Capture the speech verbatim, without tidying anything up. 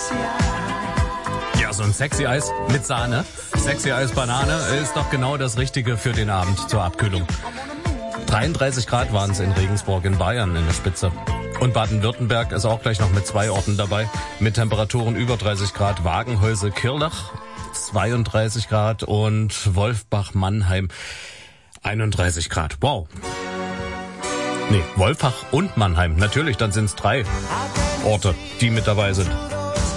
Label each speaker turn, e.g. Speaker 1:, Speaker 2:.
Speaker 1: Ja, so ein Sexy Eis mit Sahne. Sexy Eis Banane ist doch genau das Richtige für den Abend zur Abkühlung. dreiunddreißig Grad waren es in Regensburg in Bayern in der Spitze. Und Baden-Württemberg ist auch gleich noch mit zwei Orten dabei. Mit Temperaturen über dreißig Grad. Wagenhäuser-Kirlach zweiunddreißig Grad und Wolfbach-Mannheim einunddreißig Grad. Wow. Nee, Wolfach und Mannheim. Natürlich, dann sind es drei Orte, die mit dabei sind.